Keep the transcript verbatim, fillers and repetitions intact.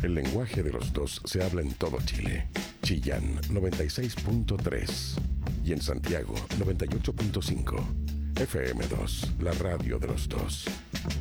El lenguaje de los dos se habla en todo Chile. Chillán noventa y seis punto tres y en Santiago noventa y ocho punto cinco. F M dos, la radio de los dos.